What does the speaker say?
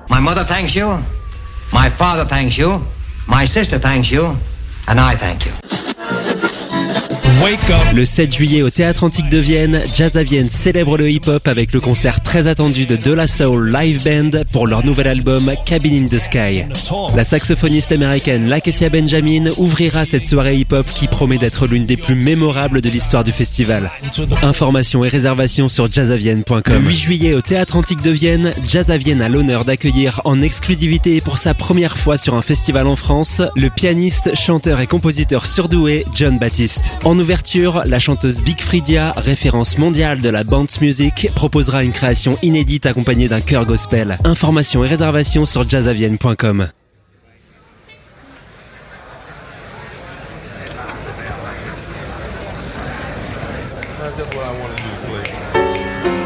My mother thanks you, my father thanks you, my sister thanks you, and I thank you. Wake up. Le 7 juillet au Théâtre Antique de Vienne, Jazz à Vienne célèbre le hip-hop avec le concert très attendu de De La Soul Live Band pour leur nouvel album Cabin in the Sky. La saxophoniste américaine Lakecia Benjamin ouvrira cette soirée hip-hop qui promet d'être l'une des plus mémorables de l'histoire du festival. Informations et réservations sur jazzavienne.com. Le 8 juillet au Théâtre Antique de Vienne, Jazz à Vienne a l'honneur d'accueillir en exclusivité pour sa première fois sur un festival en France, le pianiste, chanteur et compositeur surdoué Jon Batiste. En ouverture, la chanteuse Big Freedia, référence mondiale de la dance music, proposera une création inédite accompagnée d'un chœur gospel. Informations et réservations sur jazzavienne.com.